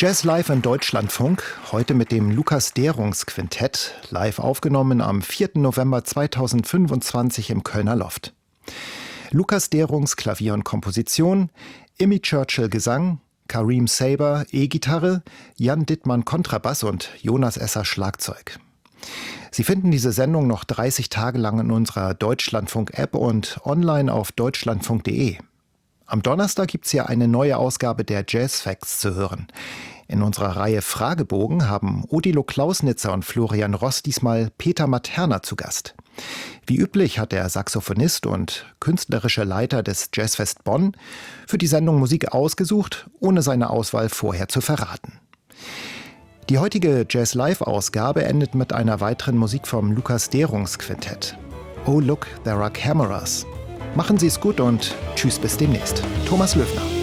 Jazz live im Deutschlandfunk, heute mit dem Lukas Dehrungs Quintett, live aufgenommen am 4. November 2025 im Kölner Loft. Lukas Dehrungs Klavier und Komposition, Imi Churchill Gesang, Kareem Saber E-Gitarre, Jan Dittmann Kontrabass und Jonas Esser Schlagzeug. Sie finden diese Sendung noch 30 Tage lang in unserer Deutschlandfunk-App und online auf deutschlandfunk.de. Am Donnerstag gibt es ja eine neue Ausgabe der Jazz Facts zu hören. In unserer Reihe Fragebogen haben Odilo Klausnitzer und Florian Ross diesmal Peter Materna zu Gast. Wie üblich hat der Saxophonist und künstlerische Leiter des Jazzfest Bonn für die Sendung Musik ausgesucht, ohne seine Auswahl vorher zu verraten. Die heutige Jazz-Live-Ausgabe endet mit einer weiteren Musik vom Lukas Dehrungs Quintett. Oh look, there are cameras. Machen Sie es gut und tschüss bis demnächst. Thomas Löfner.